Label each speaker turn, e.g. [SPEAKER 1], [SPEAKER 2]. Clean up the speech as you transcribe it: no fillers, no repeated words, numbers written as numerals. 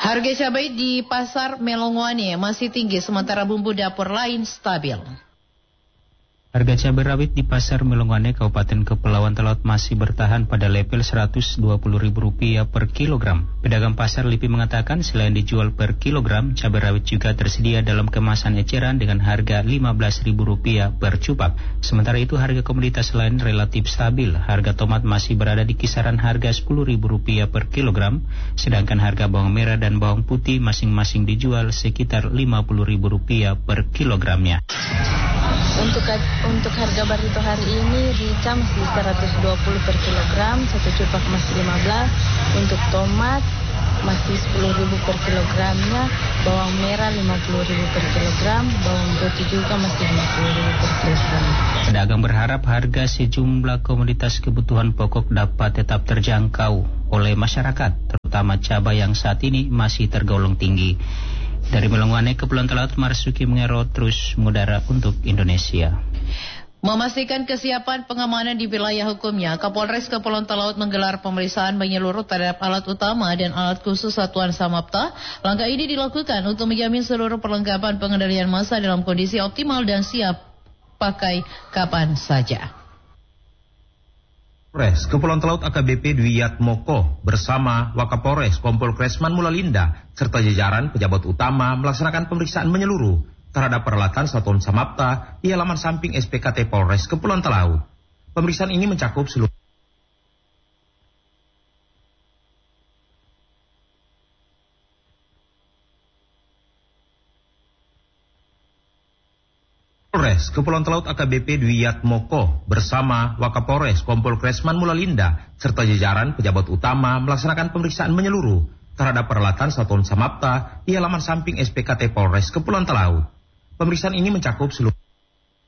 [SPEAKER 1] Harga cabai di pasar Melongwane masih tinggi sementara bumbu dapur lain stabil.
[SPEAKER 2] Harga cabai rawit di pasar Melongwane Kabupaten Kepulauan Talaut masih bertahan pada level Rp120.000 per kilogram. Pedagang pasar LIPI mengatakan selain dijual per kilogram, cabai rawit juga tersedia dalam kemasan eceran dengan harga Rp15.000 per cupak. Sementara itu harga komoditas lain relatif stabil. Harga tomat masih berada di kisaran harga Rp10.000 per kilogram, sedangkan harga bawang merah dan bawang putih masing-masing dijual sekitar Rp50.000 per kilogramnya.
[SPEAKER 3] Untuk harga barito hari ini rica masih 120 per kilogram, satu cupak masih 15. Untuk tomat masih 10.000 per kilogramnya, bawang merah 50.000 per kilogram, bawang putih juga masih 50.000 per kilogram.
[SPEAKER 2] Pedagang berharap harga sejumlah komoditas kebutuhan pokok dapat tetap terjangkau oleh masyarakat, terutama cabai yang saat ini masih tergolong tinggi. Dari Melongwane, Kepulauan Talaut, Marsuki Mengero terus mengudara untuk Indonesia.
[SPEAKER 1] Memastikan kesiapan pengamanan di wilayah hukumnya, Kapolres Kepulauan Talaut menggelar pemeriksaan menyeluruh terhadap alat utama dan alat khusus Satuan Samapta. Langkah ini dilakukan untuk menjamin seluruh perlengkapan pengendalian massa dalam kondisi optimal dan siap pakai kapan saja.
[SPEAKER 4] Polres Kepulauan Talaut AKBP Dwi Yatmoko bersama Wakapolres Kompol Kresman Mulalinda serta jajaran pejabat utama melaksanakan pemeriksaan menyeluruh terhadap peralatan Satuan Samapta di halaman samping SPKT Polres Kepulauan Talaut. Pemeriksaan ini mencakup seluruh Polres Kepulauan Talaut AKBP Dwi Yatmoko bersama Wakapolres Kompol Kresman Mulalinda serta jajaran pejabat utama melaksanakan pemeriksaan menyeluruh terhadap peralatan Satuan Samapta di halaman samping SPKT Polres Kepulauan Talaut. Pemeriksaan ini mencakup seluruh